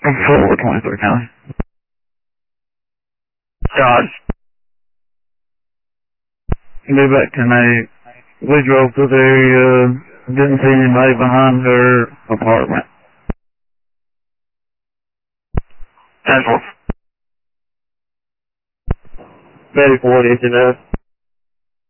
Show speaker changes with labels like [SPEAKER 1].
[SPEAKER 1] I'm 423 County. Josh. Be back tonight. We drove through the area, didn't see anybody behind her apartment. Central. Betty 40, you know.